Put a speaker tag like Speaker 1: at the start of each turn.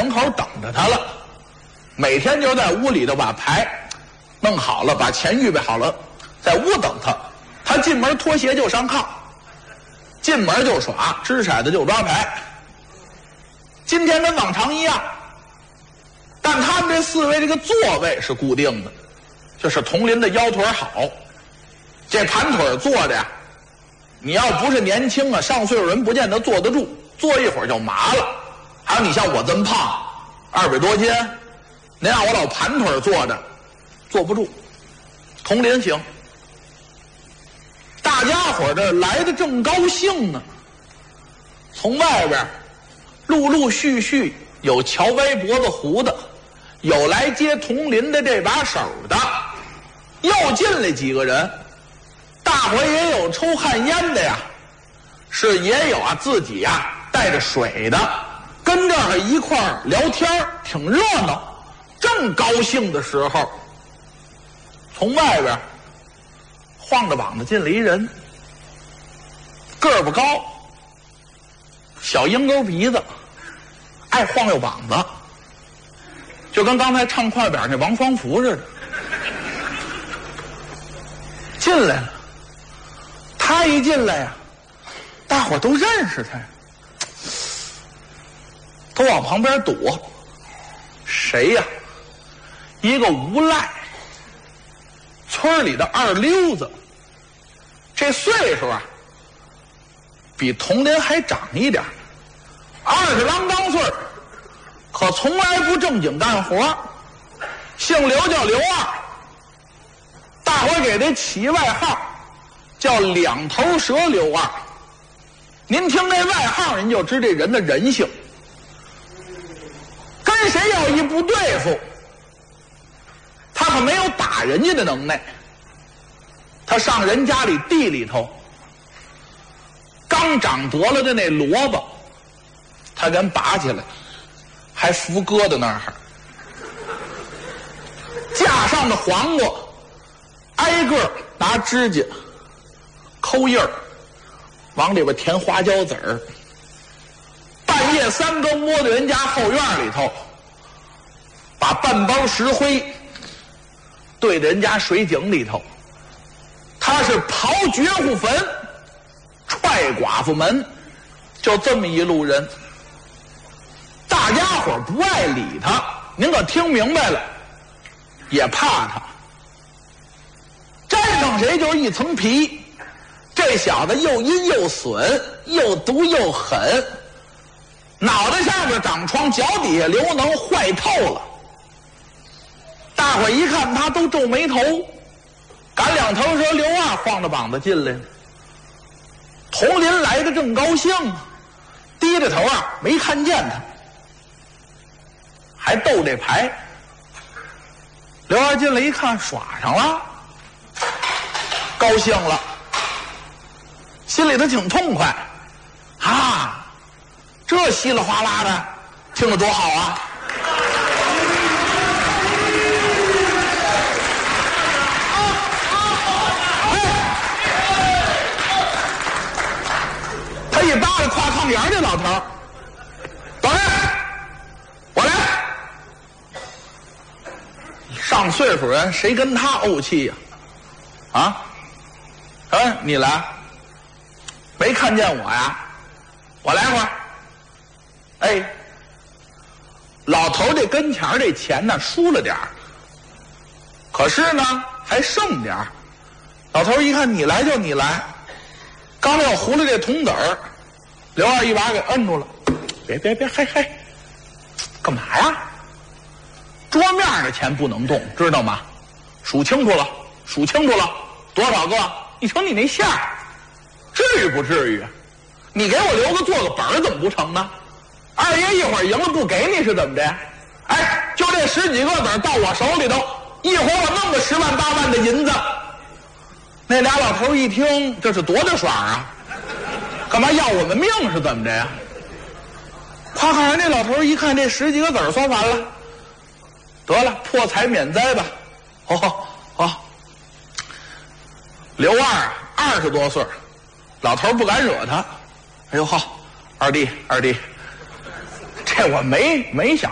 Speaker 1: 门口等着他了，每天就在屋里头把牌弄好了，把钱预备好了，在屋等他。他进门脱鞋就上炕，进门就耍，掷骰子就抓牌。今天跟往常一样，但他们这4位这个座位是固定的，就是佟林的腰腿好，这盘腿坐着呀，你要不是年轻啊，上岁数人不见得坐得住，坐一会儿就麻了。还有你像我这么胖，200多斤，您让我老盘腿坐着，坐不住。佟林行。大家伙这来的正高兴呢，从外边陆陆续续有瞧歪脖子胡的，有来接佟林的这把手的，又进来几个人。大伙也有抽旱烟的呀，是也有啊自己呀带着水的，跟这儿一块儿聊天，挺热闹。正高兴的时候，从外边晃着膀子进来一人，个儿不高，小鹰钩鼻子，爱晃悠膀子，就跟刚才唱快板那王双福似的。进来了，他一进来呀，大伙都认识他呀，都往旁边躲。谁呀？一个无赖，村里的二溜子，这岁数啊，比佟林还长一点，20郎当岁，可从来不正经干活，姓刘叫刘二，大伙给他起外号叫两头蛇刘二。您听这外号，您就知这人的人性，跟谁要一不对付，他可没有打人家的能耐。他上人家里地里头，刚长得了的那萝卜，他敢拔起来，还扶疙瘩那儿。架上的黄瓜，挨个拿指甲抠印儿，往里边填花椒籽儿。半夜3更摸到人家后院里头，把半包石灰对着人家水井里头。他是刨绝户坟，踹寡妇门，就这么一路人。大家伙不爱理他，您可听明白了，也怕他。沾上谁就是一层皮，这小子又阴又损，又毒又狠，脑袋上边长疮，脚底下流脓，坏透了。大伙一看他都皱眉头。赶两头蛇刘二晃着膀子进来了，佟林来的正高兴啊，低着头啊没看见他，还斗这牌。刘二进来一看耍上了，高兴了，心里头挺痛快啊，这稀里哗啦的听着多好啊。一扒拉跨炕沿这老头儿，等着，我来。上岁数人谁跟他怄气呀？你来，没看见我呀？我来会儿。哎，老头这跟前这钱呢输了点儿，可是呢还剩点儿。老头一看你来就你来，刚要糊了这铜子儿。刘二一把给摁住了，别，嘿，干嘛呀？桌面的钱不能动，知道吗？数清楚了，多少个？你瞅你那相，至于不至于？你给我留个做个本儿怎么不成呢？二爷一会儿赢了不给你是怎么的？哎，就这10几个子到我手里头，一会儿我弄个10万8万的银子。那俩老头一听，这是多大爽啊！干嘛要我们命是怎么着呀？夸看人那老头一看这10几个子算完了，得了，破财免灾吧。好。刘二20多岁，老头不敢惹他。哎呦好，二弟，这我没想